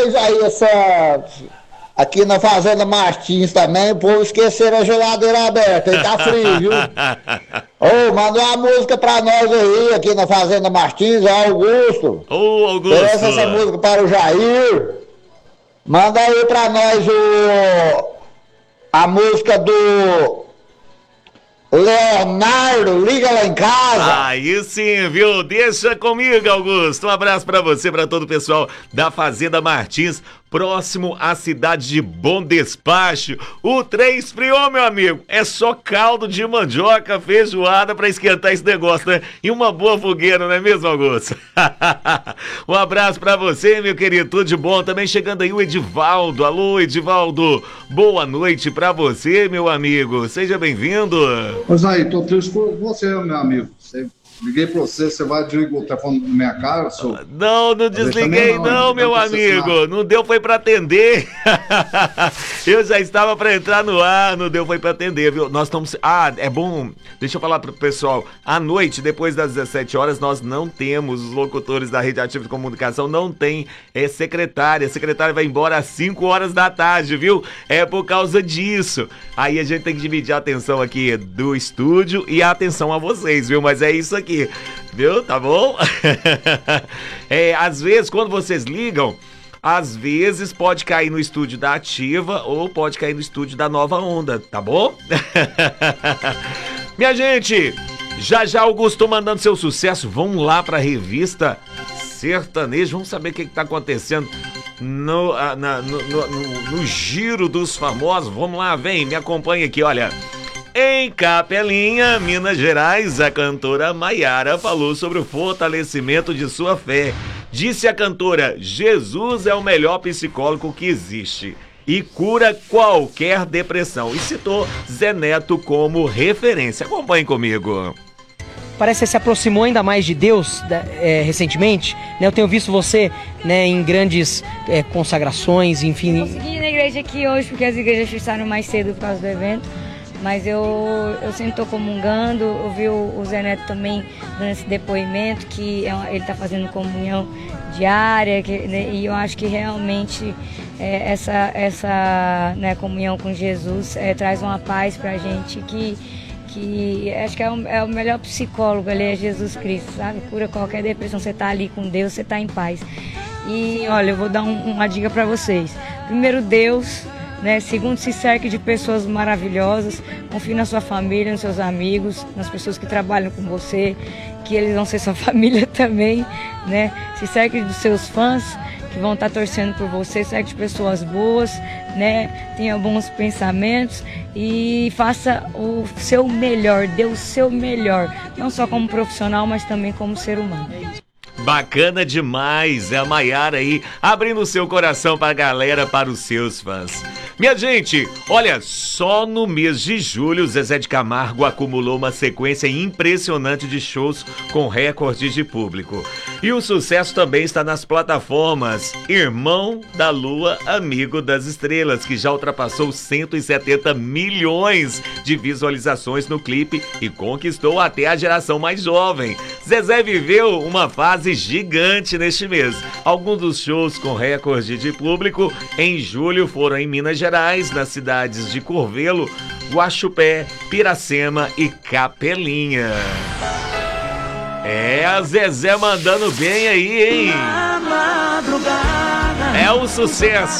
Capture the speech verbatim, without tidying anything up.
nós aí, essa... Aqui na Fazenda Martins também, o povo esqueceram a geladeira aberta, aí tá frio, viu? Ô, manda uma música pra nós aí, aqui na Fazenda Martins, é Augusto. Ô, Augusto. Oferece essa música para o Jair. Manda aí pra nós o... a música do... Leonardo, liga lá em casa. Aí sim, viu? Deixa comigo, Augusto. Um abraço pra você, pra todo o pessoal da Fazenda Martins, próximo à cidade de Bom Despacho. O trem esfriou, meu amigo. É só caldo de mandioca, feijoada pra esquentar esse negócio, né? E uma boa fogueira, não é mesmo, Augusto? Um abraço pra você, meu querido. Tudo de bom. Também chegando aí o Edivaldo. Alô, Edivaldo. Boa noite pra você, meu amigo. Seja bem-vindo. Mas aí, tô triste por você, meu amigo. Você, liguei pra você, você vai desligar o telefone na minha cara, senhor? Não, não desliguei não, não, meu amigo. Não deu foi pra atender. Eu já estava pra entrar no ar, não deu foi pra atender, viu? Nós estamos... Ah, é bom... Deixa eu falar pro pessoal. À noite, depois das dezessete horas, nós não temos, os locutores da Rede Ativa de Comunicação não tem é, secretária. A secretária vai embora às cinco horas da tarde, viu? É por causa disso. Aí a gente tem que dividir a atenção aqui do estúdio e a atenção a vocês, viu? Mas é isso aqui, viu? Tá bom? É, às vezes, quando vocês ligam, às vezes pode cair no estúdio da Ativa ou pode cair no estúdio da Nova Onda, tá bom? Minha gente, já já Augusto mandando seu sucesso. Vamos lá pra revista Sertanejo, vamos saber o que, que tá acontecendo no, na, no, no, no, no giro dos famosos. Vamos lá, vem, me acompanha aqui, olha. Em Capelinha, Minas Gerais, a cantora Maiara falou sobre o fortalecimento de sua fé. Disse a cantora: Jesus é o melhor psicólogo que existe e cura qualquer depressão. E citou Zé Neto como referência. Acompanhe comigo. Parece que você se aproximou ainda mais de Deus é, recentemente, né? Eu tenho visto você, né, em grandes é, consagrações, enfim. Eu consegui ir na igreja aqui hoje porque as igrejas fecharam mais cedo por causa do evento. Mas eu, eu sempre estou comungando, eu vi o, o Zé Neto também dando esse depoimento, que é uma, ele está fazendo comunhão diária, que, né, e eu acho que realmente é, essa, essa né, comunhão com Jesus é, traz uma paz para a gente, que, que acho que é o, é o melhor psicólogo, ele é Jesus Cristo, sabe? Cura qualquer depressão, você está ali com Deus, você está em paz. E olha, eu vou dar um, uma dica para vocês. Primeiro, Deus... Né? Segundo, se cerque de pessoas maravilhosas, confie na sua família, nos seus amigos, nas pessoas que trabalham com você, que eles vão ser sua família também, né? Se cerque dos seus fãs que vão estar torcendo por você, cerque de pessoas boas, né? Tenha bons pensamentos e faça o seu melhor, dê o seu melhor, não só como profissional, mas também como ser humano. Bacana demais, é a Maiara aí, abrindo o seu coração para a galera, para os seus fãs. Minha gente, olha, só no mês de julho, Zezé de Camargo acumulou uma sequência impressionante de shows com recordes de público. E o sucesso também está nas plataformas Irmão da Lua, Amigo das Estrelas, que já ultrapassou cento e setenta milhões de visualizações no clipe e conquistou até a geração mais jovem. Zezé viveu uma fase gigante neste mês. Alguns dos shows com recorde de público em julho foram em Minas Gerais, nas cidades de Curvelo, Guaxupé, Piracema e Capelinha. É, a Zezé mandando bem aí, hein? É um sucesso.